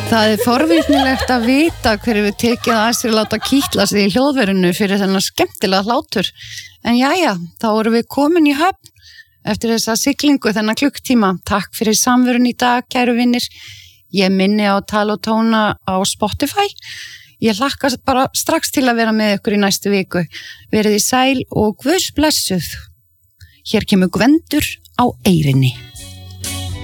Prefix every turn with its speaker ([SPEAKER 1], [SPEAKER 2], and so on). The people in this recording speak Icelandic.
[SPEAKER 1] Það forvitnilegt að vita hverju við tekið að sér láta kýtla sig í hljóðverinu fyrir þennan skemmtilega hlátur. En jæja, þá erum við komin í höfn eftir þessa siglingu þennan klukktíma. Takk fyrir samverun í dag, kæru vinnir. Ég minni á Tala og Tóna á Spotify. Ég hlakka bara strax til að vera með ykkur í næstu viku. Verið í sæl og Guðs blessuð. Hér kemur Gvendur á eyrinni.